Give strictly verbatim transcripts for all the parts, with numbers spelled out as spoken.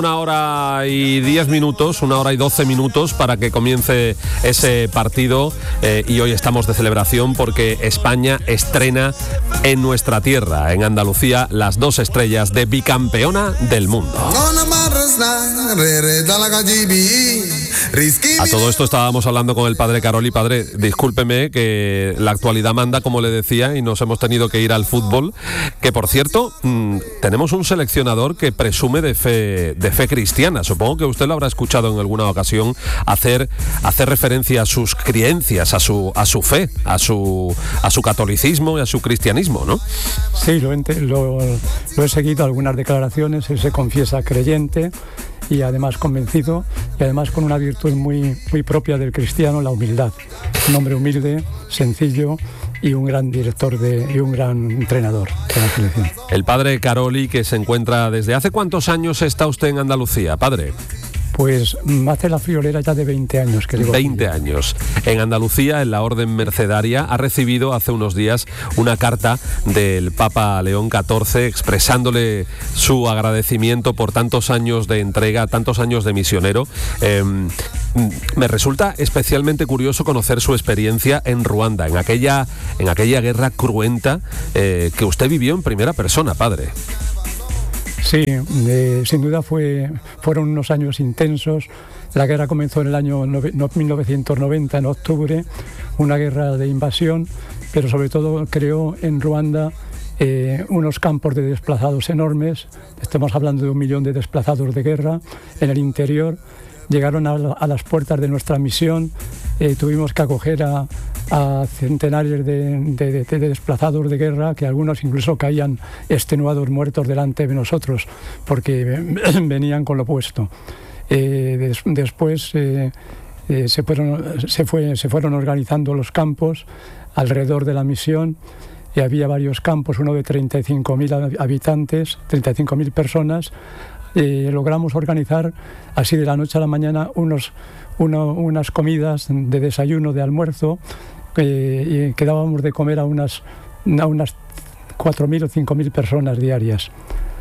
Una hora y diez minutos, una hora y doce minutos para que comience ese partido eh, y hoy estamos de celebración porque España estrena en nuestra tierra, en Andalucía, las dos estrellas de bicampeona del mundo. A todo esto estábamos hablando con el padre Caroli. Padre, discúlpeme que la actualidad manda, como le decía, y nos hemos tenido que ir al fútbol, que por cierto, mmm, tenemos un seleccionador que presume de fe, de fe cristiana. Supongo que usted lo habrá escuchado en alguna ocasión hacer, hacer referencia a sus creencias, a su, a su fe, a su, a su catolicismo y a su cristianismo, ¿no? Sí, lo, lo, lo he seguido, algunas declaraciones. Él se confiesa creyente y además convencido, y además con una virtud muy, muy propia del cristiano, la humildad. Un hombre humilde, sencillo y un gran director de, y un gran entrenador de la selección. El padre Caroli, que se encuentra desde hace ¿cuántos años está usted en Andalucía, padre? Pues hace la friolera ya de veinte años que llevo. veinte años. En Andalucía, en la Orden Mercedaria, ha recibido hace unos días una carta del Papa León catorce expresándole su agradecimiento por tantos años de entrega, tantos años de misionero. Eh, me resulta especialmente curioso conocer su experiencia en Ruanda, en aquella, en aquella guerra cruenta eh, que usted vivió en primera persona, padre. Sí, eh, sin duda fue, fueron unos años intensos. La guerra comenzó en el año mil novecientos noventa, en octubre, una guerra de invasión, pero sobre todo creó en Ruanda eh, unos campos de desplazados enormes. Estamos hablando de un millón de desplazados de guerra en el interior. Llegaron a, a las puertas de nuestra misión, eh, tuvimos que acoger a, a centenares de, de, de, de desplazados de guerra, que algunos incluso caían extenuados, muertos delante de nosotros, porque venían con lo puesto. Eh, des, después eh, eh, se, fueron, se, fue, se fueron organizando los campos alrededor de la misión, y había varios campos, uno de treinta y cinco mil habitantes, treinta y cinco mil personas. Eh, logramos organizar así de la noche a la mañana unos, uno, unas comidas de desayuno, de almuerzo, eh, y que dábamos de comer a unas, a unas cuatro mil o cinco mil personas diarias,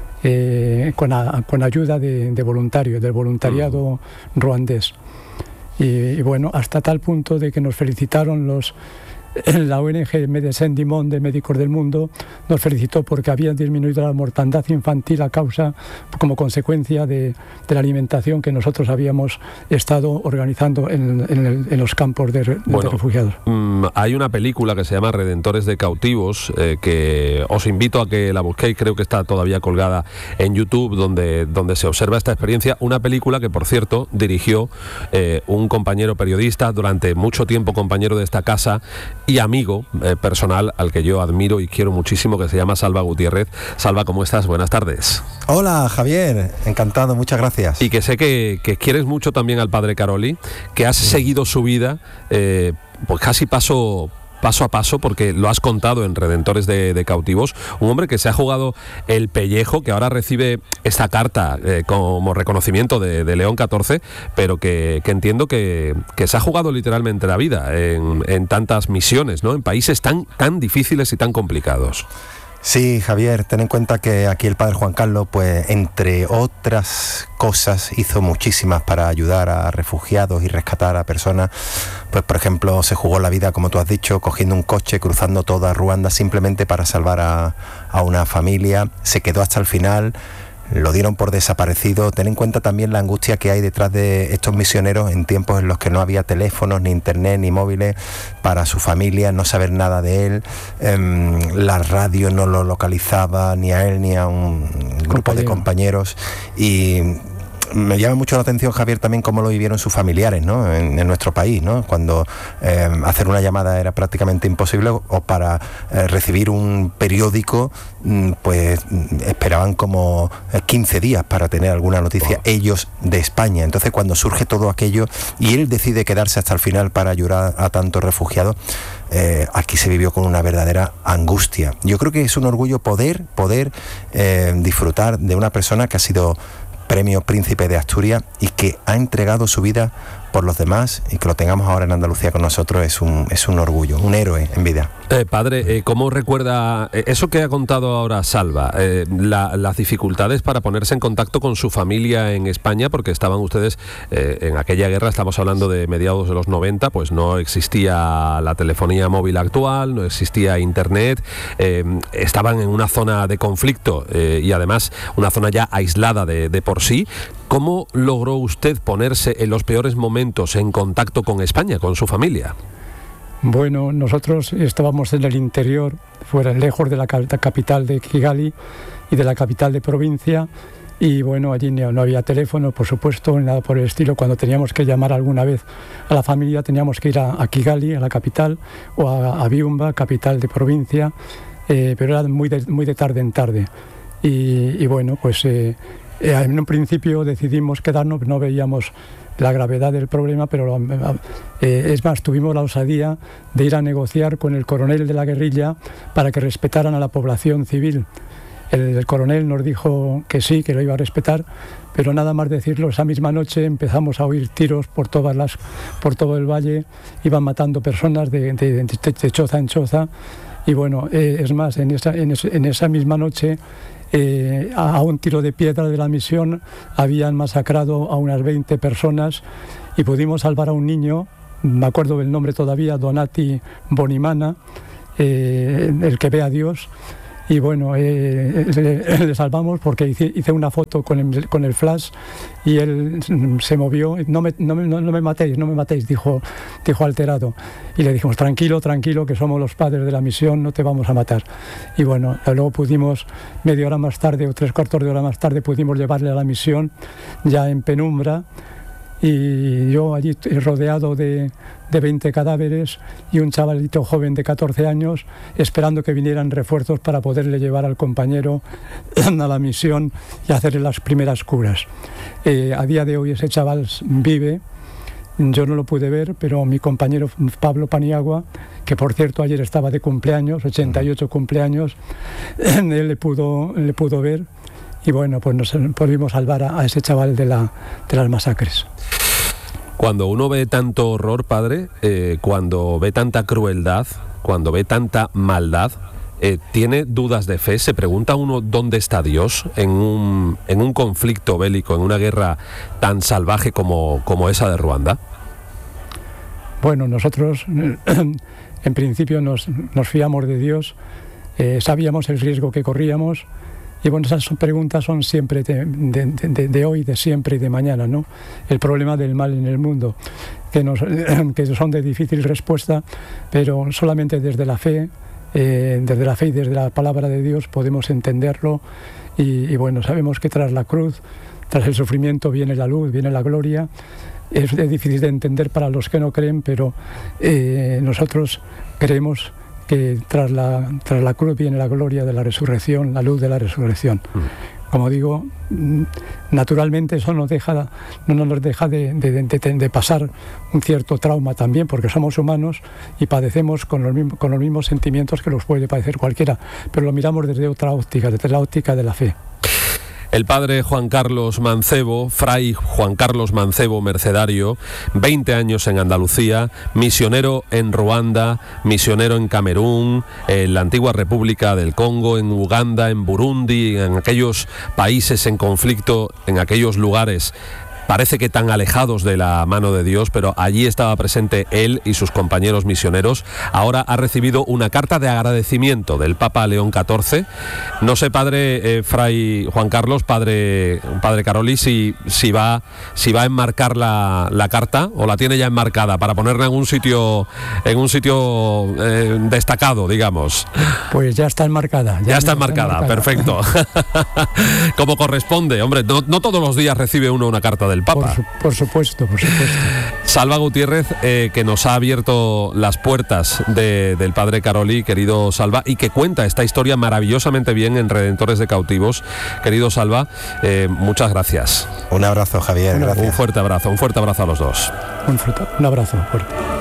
eh, con, a, con ayuda de, de voluntarios, del voluntariado ruandés. Y, y bueno, hasta tal punto de que nos felicitaron los... La O N G Médecins du Monde, de Médicos del Mundo, nos felicitó porque habían disminuido la mortandad infantil a causa, como consecuencia de, de la alimentación que nosotros habíamos estado organizando en, en, el, en los campos de, de, bueno, de refugiados. Mmm, hay una película que se llama Redentores de Cautivos, eh, que os invito a que la busquéis, creo que está todavía colgada en YouTube, donde, donde se observa esta experiencia. Una película que, por cierto, dirigió eh, un compañero periodista, durante mucho tiempo compañero de esta casa, y amigo eh, personal al que yo admiro y quiero muchísimo, que se llama Salva Gutiérrez. Salva, ¿cómo estás? Buenas tardes. Hola, Javier, encantado, muchas gracias. Y que sé que, que quieres mucho también al padre Caroli, que has seguido su vida eh, pues casi paso... paso a paso, porque lo has contado en Redentores de, de Cautivos, un hombre que se ha jugado el pellejo, que ahora recibe esta carta eh, como reconocimiento de, de León catorce, pero que, que entiendo que, que se ha jugado literalmente la vida en, en tantas misiones, ¿no? En países tan, tan difíciles y tan complicados. Sí, Javier, ten en cuenta que aquí el padre Juan Carlos, pues entre otras cosas, hizo muchísimas para ayudar a refugiados y rescatar a personas. Pues por ejemplo, se jugó la vida, como tú has dicho, cogiendo un coche, cruzando toda Ruanda simplemente para salvar a, a una familia. Se quedó hasta el final. Lo dieron por desaparecido. Ten en cuenta también la angustia que hay detrás de estos misioneros en tiempos en los que no había teléfonos, ni internet, ni móviles para su familia, no saber nada de él. Eh, la radio no lo localizaba ni a él ni a un grupo Compañero. de compañeros. Y me llama mucho la atención, Javier, también cómo lo vivieron sus familiares, ¿no? en, en nuestro país, ¿no? Cuando eh, hacer una llamada era prácticamente imposible, o para eh, recibir un periódico, pues esperaban como quince días para tener alguna noticia, wow. ellos de España. Entonces, cuando surge todo aquello y él decide quedarse hasta el final para ayudar a tantos refugiados, eh, aquí se vivió con una verdadera angustia. Yo creo que es un orgullo poder, poder eh, disfrutar de una persona que ha sido premio Príncipe de Asturias y que ha entregado su vida por los demás, y que lo tengamos ahora en Andalucía con nosotros es un, es un orgullo, un héroe en vida. Eh, padre, eh, ¿cómo recuerda eh, eso que ha contado ahora Salva? Eh, la, las dificultades para ponerse en contacto con su familia en España, porque estaban ustedes eh, en aquella guerra, estamos hablando de mediados de los noventa, pues no existía la telefonía móvil actual, no existía internet, eh, estaban en una zona de conflicto eh, y además una zona ya aislada de, de por sí. ¿Cómo logró usted ponerse en los peores momentos en contacto con España, con su familia? Bueno, nosotros estábamos en el interior, fuera, lejos de la capital de Kigali y de la capital de provincia, y bueno, allí no había teléfono, por supuesto, ni nada por el estilo. Cuando teníamos que llamar alguna vez a la familia, teníamos que ir a, a Kigali, a la capital, o a, a Byumba, capital de provincia, eh, pero era muy de, muy de tarde en tarde. Y, y bueno, pues eh, en un principio decidimos quedarnos, no veíamos la gravedad del problema, pero eh, es más, tuvimos la osadía de ir a negociar con el coronel de la guerrilla para que respetaran a la población civil. El, el coronel nos dijo que sí, que lo iba a respetar, pero nada más decirlo, esa misma noche empezamos a oír tiros por todas las, por todo el valle, iban matando personas de, de, de, de choza en choza, y bueno, eh, es más, en esa, en, es, en esa misma noche, Eh, a, a un tiro de piedra de la misión habían masacrado a unas veinte personas y pudimos salvar a un niño, me acuerdo del nombre todavía, Donati Bonimana, eh, el que ve a Dios. Y bueno, eh, le, le salvamos porque hice, hice una foto con el, con el flash y él se movió. No me, no, me, no me matéis, no me matéis, dijo, dijo alterado. Y le dijimos, tranquilo, tranquilo, que somos los padres de la misión, no te vamos a matar. Y bueno, luego pudimos, media hora más tarde o tres cuartos de hora más tarde, pudimos llevarle a la misión ya en penumbra. Y yo allí rodeado de, de veinte cadáveres y un chavalito joven de catorce años esperando que vinieran refuerzos para poderle llevar al compañero a la misión y hacerle las primeras curas. Eh, a día de hoy ese chaval vive, yo no lo pude ver, pero mi compañero Pablo Paniagua, que por cierto ayer estaba de cumpleaños, ochenta y ocho cumpleaños, él le pudo, le pudo ver. Y bueno, pues nos pudimos salvar a, a ese chaval de, la, de las masacres. Cuando uno ve tanto horror, padre, eh, cuando ve tanta crueldad, cuando ve tanta maldad, eh, ¿tiene dudas de fe? ¿Se pregunta uno dónde está Dios en un, en un conflicto bélico, en una guerra tan salvaje como, como esa de Ruanda? Bueno, nosotros en principio nos, nos fiamos de Dios, eh, sabíamos el riesgo que corríamos. Y bueno, esas preguntas son siempre de, de, de, de hoy, de siempre y de mañana, ¿no? El problema del mal en el mundo, que, nos, que son de difícil respuesta, pero solamente desde la fe, eh, desde la fe y desde la palabra de Dios podemos entenderlo. Y, y bueno, sabemos que tras la cruz, tras el sufrimiento viene la luz, viene la gloria. Es difícil de entender para los que no creen, pero eh, nosotros creemos que tras la, tras la cruz viene la gloria de la resurrección, la luz de la resurrección. Mm. Como digo, naturalmente eso nos deja, no nos deja de, de, de, de pasar un cierto trauma también, porque somos humanos y padecemos con los, mismos, con los mismos sentimientos que los puede padecer cualquiera, pero lo miramos desde otra óptica, desde la óptica de la fe. El padre Juan Carlos Mancebo, fray Juan Carlos Mancebo Mercedario, veinte años en Andalucía, misionero en Ruanda, misionero en Camerún, en la antigua República del Congo, en Uganda, en Burundi, en aquellos países en conflicto, en aquellos lugares parece que tan alejados de la mano de Dios, pero allí estaba presente él y sus compañeros misioneros. Ahora ha recibido una carta de agradecimiento del Papa León catorce. No sé, padre eh, fray Juan Carlos, padre, padre Caroli, si, si, va, si va a enmarcar la, la carta o la tiene ya enmarcada para ponerla en un sitio, en un sitio eh, destacado, digamos. Pues ya está enmarcada. Ya, ya está, enmarcada, está enmarcada, perfecto. Como corresponde, hombre, no, no todos los días recibe uno una carta del Papa. Por, su, por supuesto, por supuesto. Salva Gutiérrez, eh, que nos ha abierto las puertas de, del padre Caroli, querido Salva, y que cuenta esta historia maravillosamente bien en Redentores de Cautivos. Querido Salva, eh, muchas gracias. Un abrazo, Javier, gracias. Un fuerte abrazo, un fuerte abrazo a los dos. Un, fuerte, un abrazo fuerte.